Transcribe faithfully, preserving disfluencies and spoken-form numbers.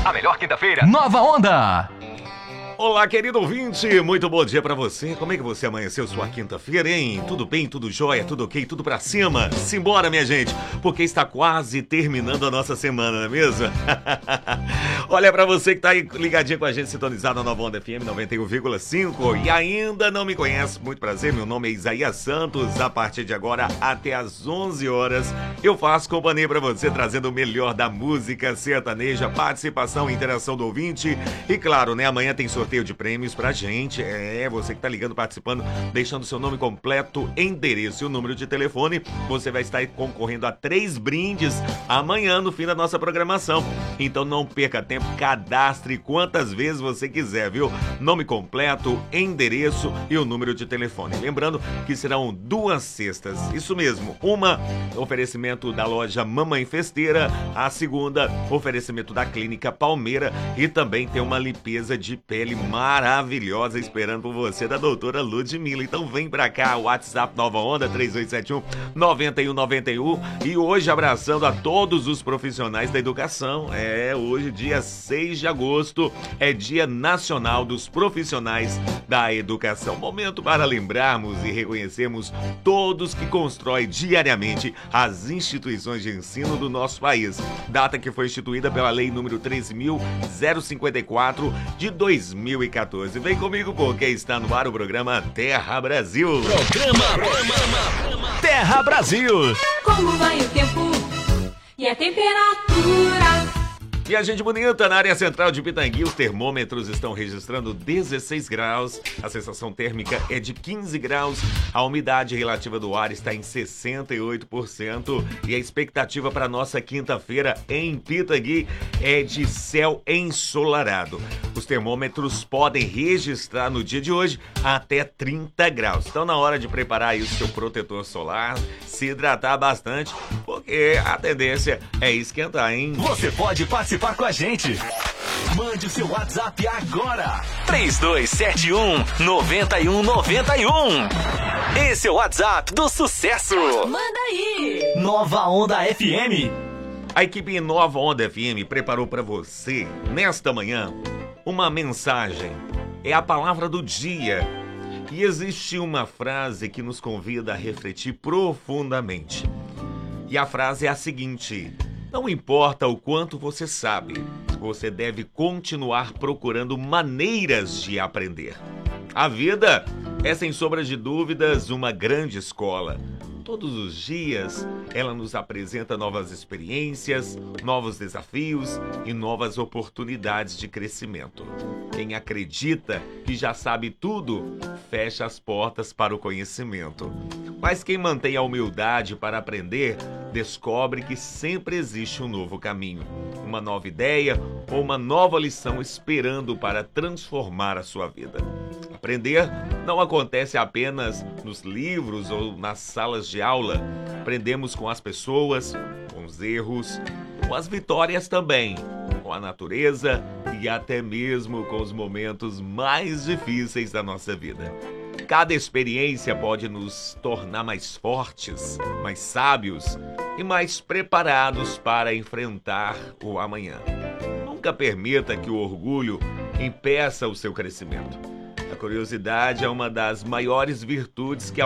A melhor quinta-feira. Nova Onda. Olá, querido ouvinte, muito bom dia pra você. Como é que você amanheceu sua quinta-feira, hein? Tudo bem, tudo jóia, tudo ok, tudo pra cima? Simbora, minha gente, porque está quase terminando a nossa semana, não é mesmo? Olha, pra você que tá aí ligadinho com a gente, sintonizado na Nova Onda F M noventa e um vírgula cinco e ainda não me conhece, muito prazer, meu nome é Isaías Santos. A partir de agora, até às onze horas, eu faço companhia pra você, trazendo o melhor da música sertaneja, participação e interação do ouvinte. E claro, né, amanhã tem sorteio sorteio de prêmios pra gente. É, você que tá ligando, participando, deixando seu nome completo, endereço e o número de telefone. Você vai estar concorrendo a três brindes amanhã no fim da nossa programação. Então não perca tempo, cadastre quantas vezes você quiser, viu? Nome completo, endereço e o número de telefone. Lembrando que serão duas cestas. Isso mesmo, uma oferecimento da loja Mamãe Festeira, a segunda oferecimento da Clínica Palmeira e também tem uma limpeza de pele maravilhosa esperando por você da doutora Ludmilla. Então vem pra cá, WhatsApp Nova Onda três oito sete um nove um nove um e hoje abraçando a todos os profissionais da educação. É, hoje dia seis de agosto é Dia Nacional dos Profissionais da Educação. Momento para lembrarmos e reconhecermos todos que constroem diariamente as instituições de ensino do nosso país. Data que foi instituída pela Lei número treze mil cinquenta e quatro de dois mil e quatorze. Vem comigo porque está no ar o programa Terra Brasil. Programa, programa Terra Brasil. Como vai o tempo e a temperatura? E a gente bonita, na área central de Pitangui, os termômetros estão registrando dezesseis graus, a sensação térmica é de quinze graus, a umidade relativa do ar está em sessenta e oito por cento e a expectativa para nossa quinta-feira em Pitangui é de céu ensolarado. Os termômetros podem registrar no dia de hoje até trinta graus. Então, na hora de preparar aí o seu protetor solar, se hidratar bastante, porque a tendência é esquentar, hein? Você pode participar com a gente. Mande o seu WhatsApp agora. três dois sete um nove um nove um. Esse é o WhatsApp do sucesso. Manda aí. Nova Onda F M. A equipe Nova Onda F M preparou para você, nesta manhã, uma mensagem. É a palavra do dia. E existe uma frase que nos convida a refletir profundamente. E a frase é a seguinte: não importa o quanto você sabe, você deve continuar procurando maneiras de aprender. A vida é, sem sombra de dúvidas, uma grande escola. Todos os dias, ela nos apresenta novas experiências, novos desafios e novas oportunidades de crescimento. Quem acredita que já sabe tudo, fecha as portas para o conhecimento. Mas quem mantém a humildade para aprender, descobre que sempre existe um novo caminho, uma nova ideia ou uma nova lição esperando para transformar a sua vida. Aprender não acontece apenas nos livros ou nas salas de aula. Aprendemos com as pessoas, com os erros, com as vitórias também, com a natureza e até mesmo com os momentos mais difíceis da nossa vida. Cada experiência pode nos tornar mais fortes, mais sábios e mais preparados para enfrentar o amanhã. Nunca permita que o orgulho impeça o seu crescimento. A curiosidade é uma das maiores virtudes que